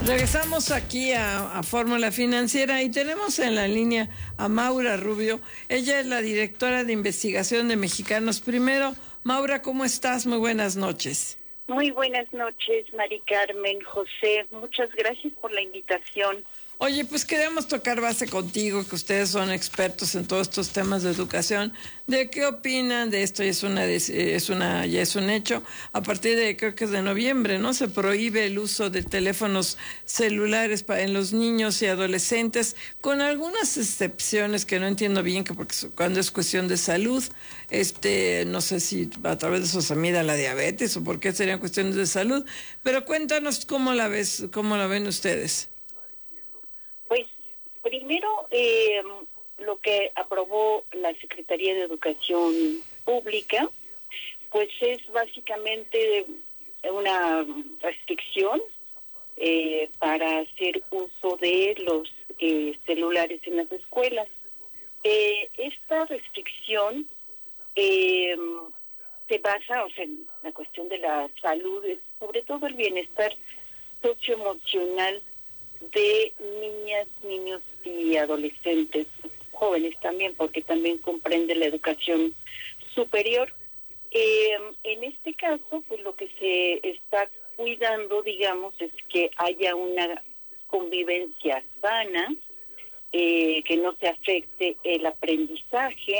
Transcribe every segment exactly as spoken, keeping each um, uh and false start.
Regresamos aquí a, a Fórmula Financiera y tenemos en la línea a Maura Rubio. Ella es la directora de investigación de Mexicanos Primero. Maura, ¿cómo estás? Muy buenas noches. Muy buenas noches, Mari Carmen, José. Muchas gracias por la invitación. Oye, pues queremos tocar base contigo, que ustedes son expertos en todos estos temas de educación. ¿De qué opinan de esto? Ya es una, es una, ya es un hecho. A partir de, creo que es de noviembre, ¿no? Se prohíbe el uso de teléfonos celulares para, en los niños y adolescentes, con algunas excepciones que no entiendo bien, que porque cuando es cuestión de salud, este, no sé si a través de eso se mida la diabetes o por qué serían cuestiones de salud. Pero cuéntanos cómo la ves, cómo la ven ustedes. Pues primero, eh, lo que aprobó la Secretaría de Educación Pública, pues es básicamente una restricción eh, para hacer uso de los eh, celulares en las escuelas. Eh, esta restricción eh, se basa, o sea, en la cuestión de la salud, sobre todo el bienestar socioemocional de niñas, niños y adolescentes, jóvenes también, porque también comprende la educación superior. Eh, en este caso, pues lo que se está cuidando, digamos, es que haya una convivencia sana, eh, que no se afecte el aprendizaje,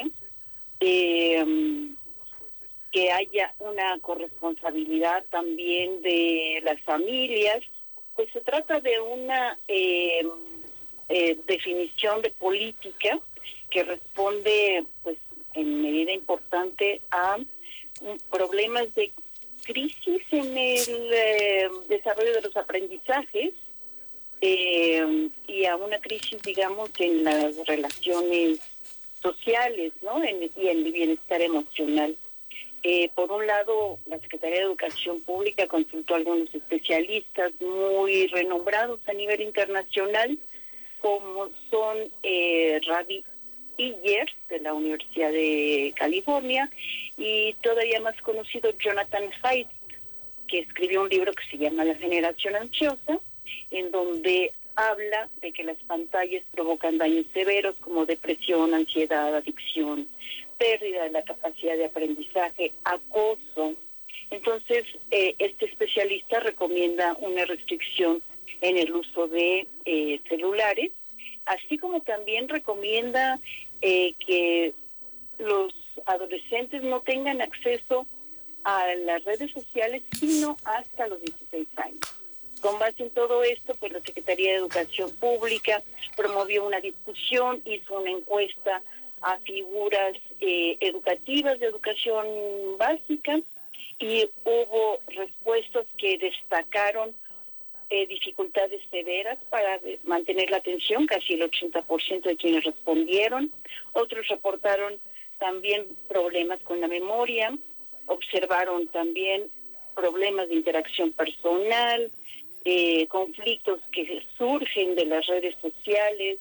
eh, que haya una corresponsabilidad también de las familias. Pues se trata de una eh, eh, definición de política que responde, pues, en medida importante a um, problemas de crisis en el eh, desarrollo de los aprendizajes eh, y a una crisis, digamos, en las relaciones sociales, ¿no? En, y en el bienestar emocional. Eh, por un lado, la Secretaría de Educación Pública consultó a algunos especialistas muy renombrados a nivel internacional, como son eh, Ravi Iyer, de la Universidad de California, y todavía más conocido Jonathan Haidt, que escribió un libro que se llama La Generación Ansiosa, en donde habla de que las pantallas provocan daños severos como depresión, ansiedad, adicción, pérdida de la capacidad de aprendizaje, acoso. Entonces, eh, este especialista recomienda una restricción en el uso de eh, celulares, así como también recomienda eh, que los adolescentes no tengan acceso a las redes sociales sino hasta los dieciséis años. Con base en todo esto, pues la Secretaría de Educación Pública promovió una discusión, hizo una encuesta a figuras eh, educativas de educación básica y hubo respuestas que destacaron eh, dificultades severas para mantener la atención, casi el ochenta por ciento de quienes respondieron. Otros reportaron también problemas con la memoria, observaron también problemas de interacción personal, eh, conflictos que surgen de las redes sociales,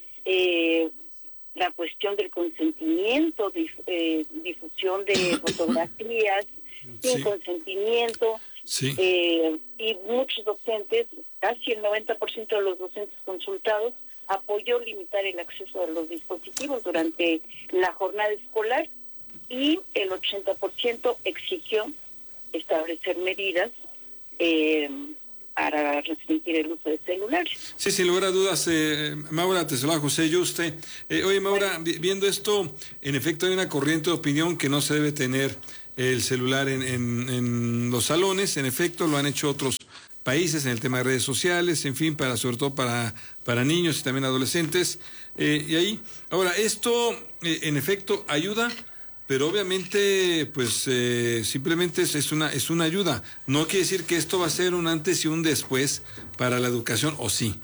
eh, la cuestión del consentimiento, dif, eh, difusión de fotografías sin sí. consentimiento, sí. eh, y muchos docentes, casi el noventa por ciento de los docentes consultados, apoyó limitar el acceso a los dispositivos durante la jornada escolar y el ochenta por ciento exigió establecer medidas eh, para restringir el uso de celulares. Sí, sin lugar a dudas, eh, Maura, te saluda José Yuste. Eh, oye, Maura, bueno. viendo esto, en efecto hay una corriente de opinión que no se debe tener el celular en, en, en los salones. En efecto, lo han hecho otros países en el tema de redes sociales, en fin, para sobre todo para, para niños y también adolescentes. Eh, y ahí, ahora, esto, eh, en efecto, ayuda, pero obviamente, pues, eh, simplemente es, es una es una ayuda. No quiere decir que esto va a ser un antes y un después para la educación, ¿o sí?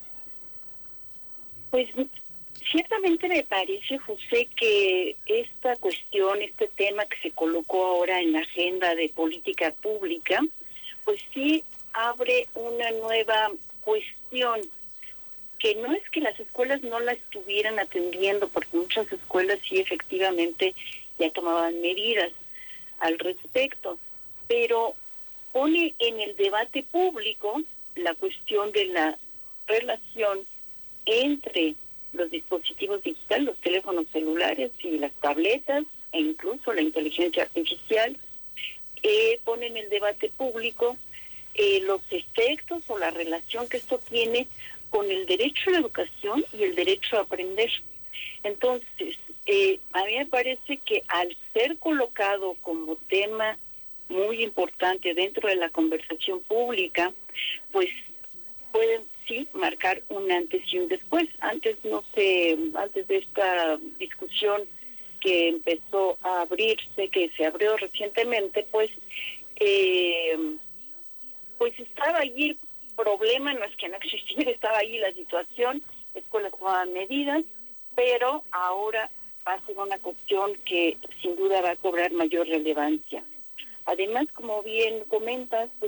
Pues, ciertamente me parece, José, que esta cuestión, este tema que se colocó ahora en la agenda de política pública, pues sí abre una nueva cuestión, que no es que las escuelas no la estuvieran atendiendo, porque muchas escuelas sí efectivamente ya tomaban medidas al respecto, pero pone en el debate público la cuestión de la relación entre los dispositivos digitales, los teléfonos celulares y las tabletas, e incluso la inteligencia artificial, eh, pone en el debate público eh, los efectos o la relación que esto tiene con el derecho a la educación y el derecho a aprender. Entonces, eh, a mí me parece que al ser colocado como tema muy importante dentro de la conversación pública, pues pueden sí marcar un antes y un después. Antes no sé, antes de esta discusión que empezó a abrirse, que se abrió recientemente, pues eh, pues estaba allí el problema, no es que no existiera, estaba allí la situación, escuelas tomaban medidas, pero ahora va a ser una cuestión que sin duda va a cobrar mayor relevancia. Además, como bien comentas, pues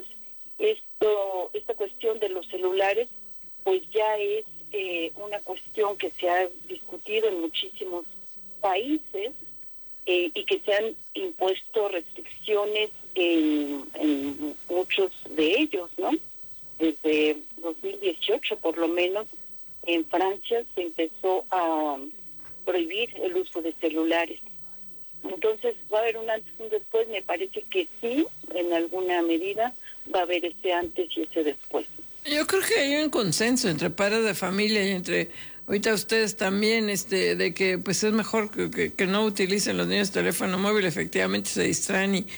esto, esta cuestión de los celulares, pues ya es eh, una cuestión que se ha discutido en muchísimos países eh, y que se han impuesto restricciones en, en muchos de ellos, ¿no? Desde dos mil dieciocho, por lo menos, en Francia se empezó a prohibir el uso de celulares. Entonces va a haber un antes y un después. Me parece que sí, en alguna medida va a haber ese antes y ese después. Yo creo que hay un consenso entre padres de familia y entre ahorita ustedes también, este, de que pues es mejor que, que, que no utilicen los niños teléfono móvil. Efectivamente se distraen y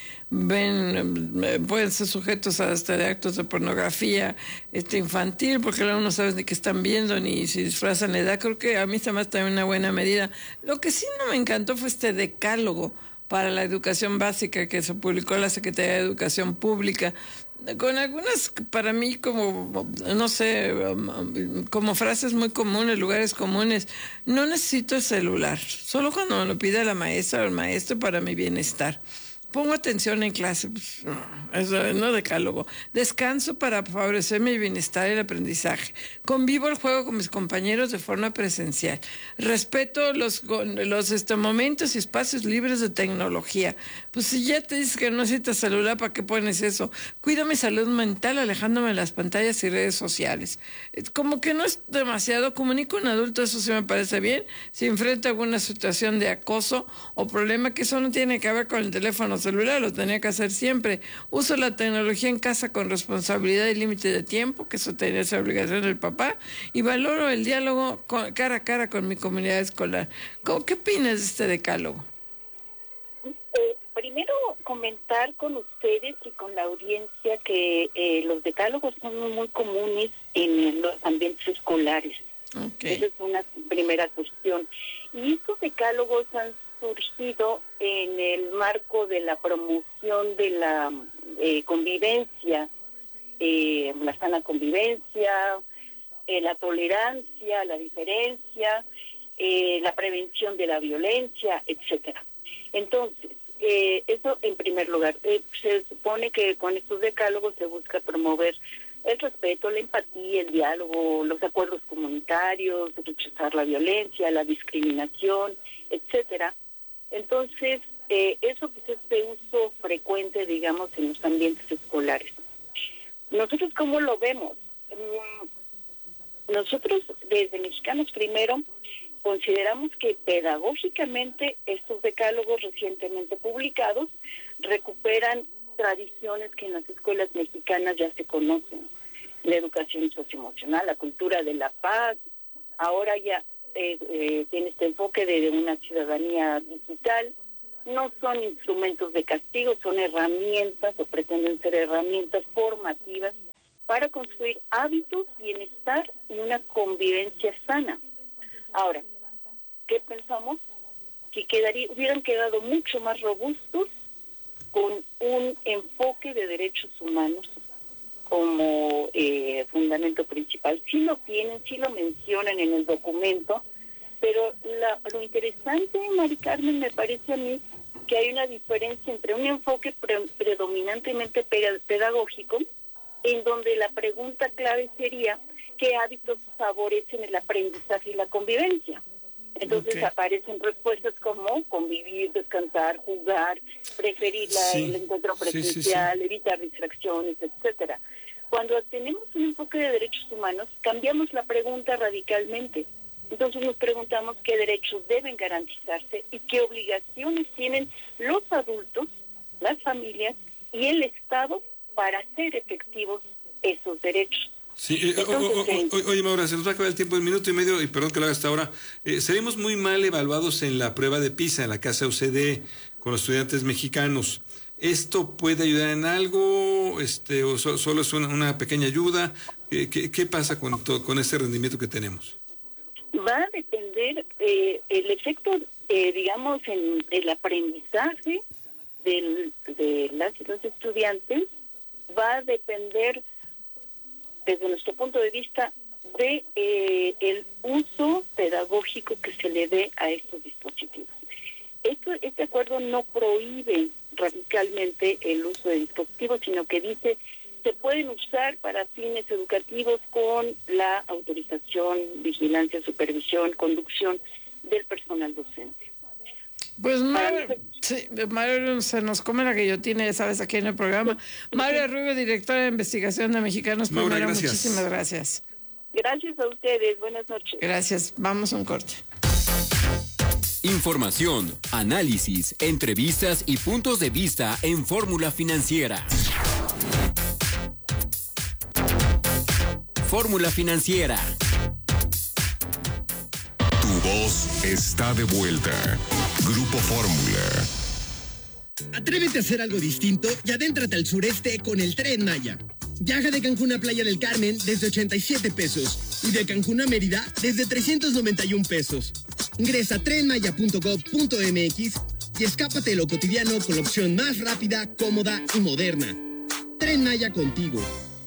ven, eh, pueden ser sujetos hasta de actos de pornografía este infantil, porque luego no sabes ni qué están viendo ni si disfrazan la edad. Creo que a mí se me hace también una buena medida. Lo que sí no me encantó fue este decálogo para la educación básica que se publicó en la Secretaría de Educación Pública, con algunas, para mí, como, no sé, como frases muy comunes, lugares comunes. No necesito el celular, solo cuando me lo pide la maestra o el maestro para mi bienestar. Pongo atención en clase, pues, no, eso no decálogo. Descanso para favorecer mi bienestar y el aprendizaje. Convivo el juego con mis compañeros de forma presencial. Respeto los, los este, momentos y espacios libres de tecnología. Pues si ya te dices que no necesitas celular, ¿para qué pones eso? Cuido mi salud mental alejándome de las pantallas y redes sociales. Como que no es demasiado. Comunico a un adulto, eso sí me parece bien. Si enfrenta alguna situación de acoso o problema, que eso no tiene que ver con el teléfono celular, lo tenía que hacer siempre. Uso la tecnología en casa con responsabilidad y límite de tiempo, que eso tenía esa obligación del papá, y valoro el diálogo con, cara a cara con mi comunidad escolar. ¿Cómo, qué opinas de este decálogo? Eh, primero, comentar con ustedes y con la audiencia que eh, los decálogos son muy comunes en los ambientes escolares. Okay. Esa es una primera cuestión. Y estos decálogos han surgido en el marco de la promoción de la eh, convivencia, eh, la sana convivencia, eh, la tolerancia, la diferencia, eh, la prevención de la violencia, etcétera. Entonces, eh, eso en primer lugar. Eh, se supone que con estos decálogos se busca promover el respeto, la empatía, el diálogo, los acuerdos comunitarios, rechazar la violencia, la discriminación, etcétera. Entonces, eh, eso pues es de uso frecuente, digamos, en los ambientes escolares. Nosotros, ¿cómo lo vemos? Nosotros, desde Mexicanos Primero, consideramos que pedagógicamente estos decálogos recientemente publicados recuperan tradiciones que en las escuelas mexicanas ya se conocen. La educación socioemocional, la cultura de la paz, ahora ya eh, eh, tiene este enfoque de, de una ciudadanía digital. No son instrumentos de castigo, son herramientas o pretenden ser herramientas formativas para construir hábitos, bienestar y una convivencia sana. Ahora, ¿qué pensamos? Que quedaría, hubieran quedado mucho más robustos con un enfoque de derechos humanos como eh, fundamento principal. Sí lo tienen, sí lo mencionan en el documento, pero la, lo interesante, Mari Carmen, me parece a mí que hay una diferencia entre un enfoque pre, predominantemente pedagógico, en donde la pregunta clave sería qué hábitos favorecen el aprendizaje y la convivencia. Entonces okay. aparecen respuestas como convivir, descansar, jugar, preferir la, sí. el encuentro presencial, sí, sí, sí. evitar distracciones, etcétera. Cuando tenemos un enfoque de derechos humanos, cambiamos la pregunta radicalmente. Entonces nos preguntamos qué derechos deben garantizarse y qué obligaciones tienen los adultos, las familias y el Estado para hacer efectivos esos derechos. Sí, eh, Entonces, o, o, o, oye, Maura, se nos va a acabar el tiempo, un minuto y medio, y perdón que lo haga hasta ahora. Eh, seremos muy mal evaluados en la prueba de PISA, en la casa U C D, con los estudiantes mexicanos. ¿Esto puede ayudar en algo? Este, ¿O so, solo es una, una pequeña ayuda? Eh, ¿qué, ¿Qué pasa con, to, con este rendimiento que tenemos? Va a depender eh, el efecto, eh, digamos, en el aprendizaje del, de las y los estudiantes, va a depender, desde nuestro punto de vista, de eh, el uso pedagógico que se le dé a estos dispositivos. Esto, este acuerdo no prohíbe radicalmente el uso de dispositivos, sino que dice se pueden usar para fines educativos con la autorización, vigilancia, supervisión, conducción del personal docente. Pues Mario, sí, Mario se nos come la guillotina, ya sabes, aquí en el programa. Mario Rubio, directora de investigación de Mexicanos Maura, Primero, gracias. Muchísimas gracias. Gracias a ustedes, buenas noches. Gracias, vamos a un corte. Información, análisis, entrevistas y puntos de vista en Fórmula Financiera. Fórmula Financiera. Tu voz está de vuelta. Grupo Fórmula. Atrévete a hacer algo distinto y adéntrate al sureste con el Tren Maya. Viaja de Cancún a Playa del Carmen desde ochenta y siete pesos y de Cancún a Mérida desde trescientos noventa y un pesos. Ingresa a tren maya punto gob punto m x y escápate de lo cotidiano con la opción más rápida, cómoda y moderna. Tren Maya contigo.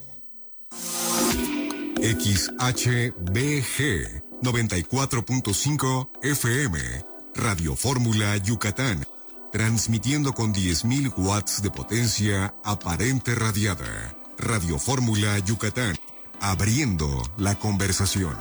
X H B G noventa y cuatro punto cinco F M, Radio Fórmula Yucatán, transmitiendo con diez mil watts de potencia aparente radiada. Radio Fórmula Yucatán, abriendo la conversación.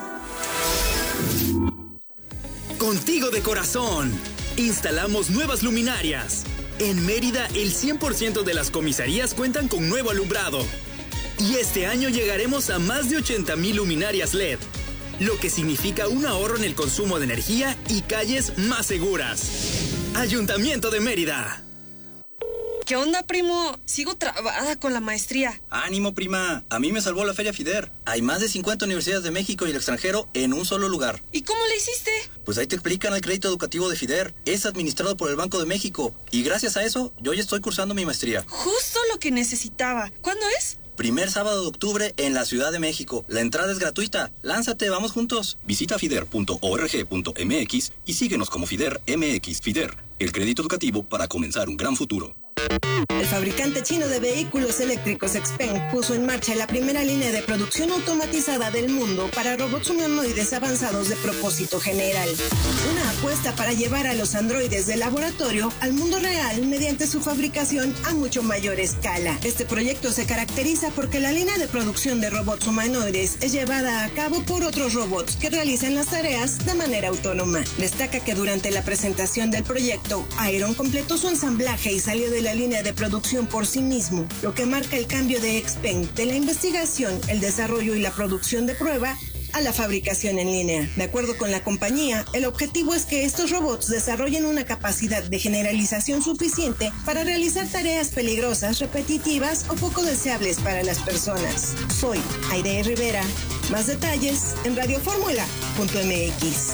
Contigo de corazón. Instalamos nuevas luminarias. En Mérida, el cien por ciento de las comisarías cuentan con nuevo alumbrado. Y este año llegaremos a más de ochenta mil luminarias L E D, lo que significa un ahorro en el consumo de energía y calles más seguras. Ayuntamiento de Mérida. ¿Qué onda, primo? Sigo trabada con la maestría. Ánimo, prima. A mí me salvó la Feria FIDER. Hay más de cincuenta universidades de México y el extranjero en un solo lugar. ¿Y cómo le hiciste? Pues ahí te explican el crédito educativo de FIDER. Es administrado por el Banco de México. Y gracias a eso, yo ya estoy cursando mi maestría. Justo lo que necesitaba. ¿Cuándo es? Primer sábado de octubre en la Ciudad de México. La entrada es gratuita. Lánzate, vamos juntos. Visita fider punto org punto m x y síguenos como FIDER M X. FIDER, el crédito educativo para comenzar un gran futuro. El fabricante chino de vehículos eléctricos XPeng puso en marcha la primera línea de producción automatizada del mundo para robots humanoides avanzados de propósito general. Una apuesta para llevar a los androides del laboratorio al mundo real mediante su fabricación a mucho mayor escala. Este proyecto se caracteriza porque la línea de producción de robots humanoides es llevada a cabo por otros robots que realizan las tareas de manera autónoma. Destaca que durante la presentación del proyecto, Iron completó su ensamblaje y salió de la línea de producción por sí mismo, lo que marca el cambio de XPeng de la investigación, el desarrollo y la producción de prueba a la fabricación en línea. De acuerdo con la compañía, el objetivo es que estos robots desarrollen una capacidad de generalización suficiente para realizar tareas peligrosas, repetitivas o poco deseables para las personas. Soy Aide Rivera. Más detalles en radio fórmula punto m x.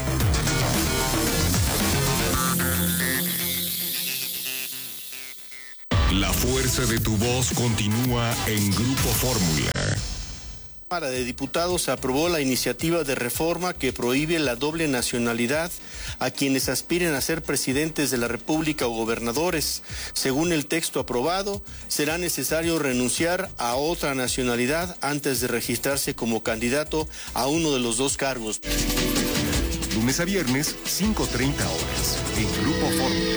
La fuerza de tu voz continúa en Grupo Fórmula. La Cámara de Diputados aprobó la iniciativa de reforma que prohíbe la doble nacionalidad a quienes aspiren a ser presidentes de la República o gobernadores. Según el texto aprobado, será necesario renunciar a otra nacionalidad antes de registrarse como candidato a uno de los dos cargos. Lunes a viernes, cinco treinta horas, en Grupo Fórmula.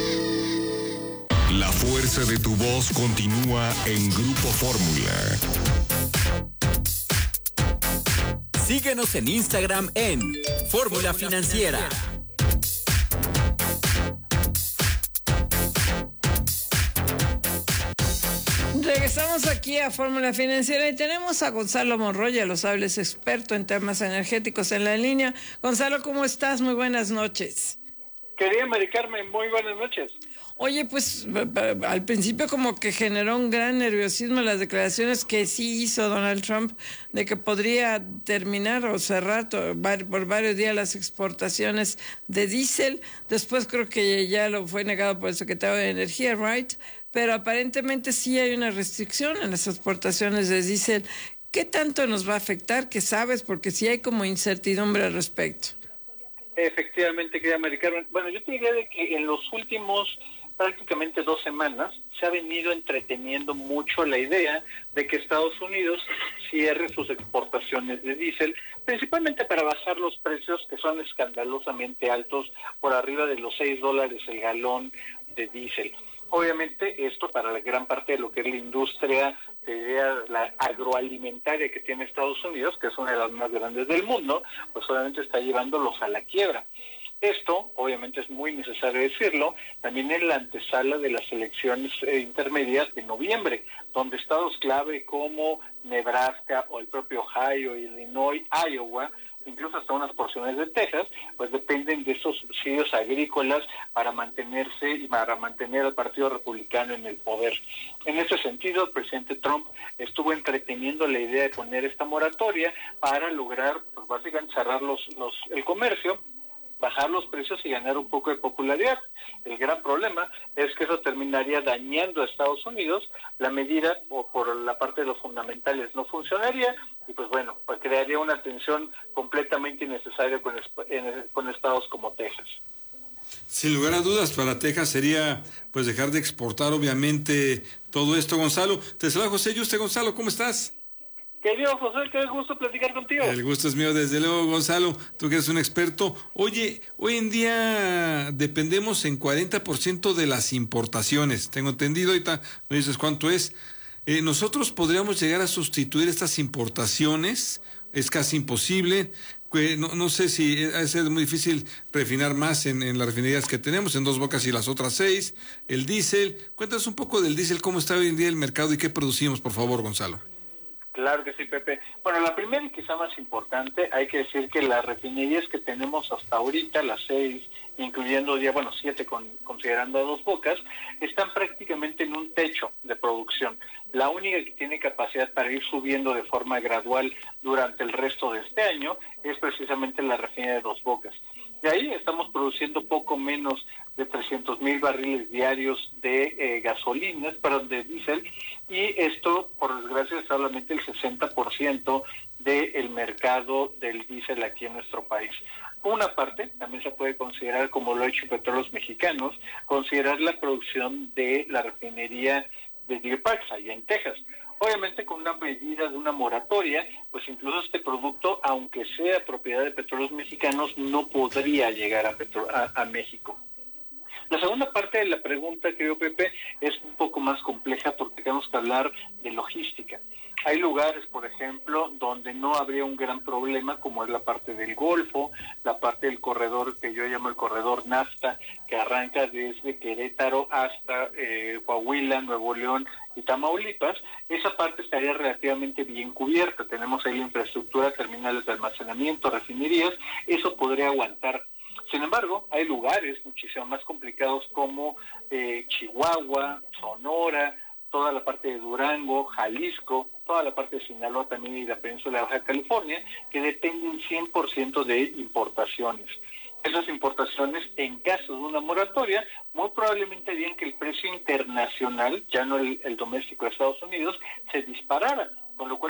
La fuerza de tu voz continúa en Grupo Fórmula. Síguenos en Instagram en Fórmula Financiera. Regresamos aquí a Fórmula Financiera y tenemos a Gonzalo Monroya, los hables experto en temas energéticos en la línea. Gonzalo, ¿cómo estás? Muy buenas noches. Querida Mari Carmen, muy buenas noches. Oye, pues al principio como que generó un gran nerviosismo las declaraciones que sí hizo Donald Trump de que podría terminar o cerrar por varios días las exportaciones de diésel. Después creo que ya lo fue negado por el secretario de Energía, Wright, pero aparentemente sí hay una restricción en las exportaciones de diésel. ¿Qué tanto nos va a afectar? ¿Qué sabes? Porque sí hay como incertidumbre al respecto. Efectivamente, querida Mari Carmen. Bueno, yo te diría de que en los últimos prácticamente dos semanas se ha venido entreteniendo mucho la idea de que Estados Unidos cierre sus exportaciones de diésel, principalmente para bajar los precios que son escandalosamente altos, por arriba de los seis dólares el galón de diésel. Obviamente esto para la gran parte de lo que es la industria, la agroalimentaria que tiene Estados Unidos, que es una de las más grandes del mundo, pues obviamente está llevándolos a la quiebra. Esto, obviamente es muy necesario decirlo, también en la antesala de las elecciones eh, intermedias de noviembre, donde estados clave como Nebraska o el propio Ohio, Illinois, Iowa, incluso hasta unas porciones de Texas, pues dependen de esos subsidios agrícolas para mantenerse y para mantener al Partido Republicano en el poder. En ese sentido, el presidente Trump estuvo entreteniendo la idea de poner esta moratoria para lograr, pues básicamente cerrar los, los, el comercio, bajar los precios y ganar un poco de popularidad. El gran problema es que eso terminaría dañando a Estados Unidos. La medida, o por la parte de los fundamentales, no funcionaría y pues bueno, pues crearía una tensión completamente innecesaria con, con estados como Texas. Sin lugar a dudas, para Texas sería pues dejar de exportar obviamente todo esto. Gonzalo, te saluda José Yuste. Gonzalo, ¿cómo estás? Querido José, qué gusto platicar contigo. El gusto es mío, desde luego, Gonzalo, tú que eres un experto. Oye, hoy en día dependemos en cuarenta por ciento de las importaciones. Tengo entendido, ahorita me dices cuánto es. Eh, ¿Nosotros podríamos llegar a sustituir estas importaciones? Es casi imposible. No, no sé si es muy difícil refinar más en, en las refinerías que tenemos, en Dos Bocas y las otras seis. El diésel, cuéntanos un poco del diésel, cómo está hoy en día el mercado y qué producimos, por favor, Gonzalo. Claro que sí, Pepe. Bueno, la primera y quizá más importante, hay que decir que las refinerías que tenemos hasta ahorita, las seis, incluyendo ya, bueno, siete con, considerando a Dos Bocas, están prácticamente en un techo de producción. La única que tiene capacidad para ir subiendo de forma gradual durante el resto de este año es precisamente la refinería de Dos Bocas. Y ahí estamos produciendo poco menos de trescientos mil barriles diarios de eh, gasolinas, perdón, de diésel, y esto, por desgracia, es solamente el sesenta por ciento del mercado del diésel aquí en nuestro país. Una parte, también se puede considerar, como lo ha hecho Petróleos Mexicanos, considerar la producción de la refinería de Deer Park, allá en Texas. Obviamente con una medida de una moratoria, pues incluso este producto, aunque sea propiedad de Petróleos Mexicanos, no podría llegar a, Petro- a, a México. La segunda parte de la pregunta, querido Pepe, es un poco más compleja porque tenemos que hablar de logística. Hay lugares, por ejemplo, donde no habría un gran problema, como es la parte del Golfo, la parte del corredor que yo llamo el corredor NAFTA, que arranca desde Querétaro hasta eh, Coahuila, Nuevo León y Tamaulipas. Esa parte estaría relativamente bien cubierta. Tenemos ahí la infraestructura, terminales de almacenamiento, refinerías. Eso podría aguantar. Sin embargo, hay lugares muchísimo más complicados como eh, Chihuahua, Sonora, toda la parte de Durango, Jalisco, toda la parte de Sinaloa también y la península de Baja California, que dependen cien por ciento de importaciones. Esas importaciones, en caso de una moratoria, muy probablemente harían que el precio internacional, ya no el, el doméstico de Estados Unidos, se disparara, con lo cual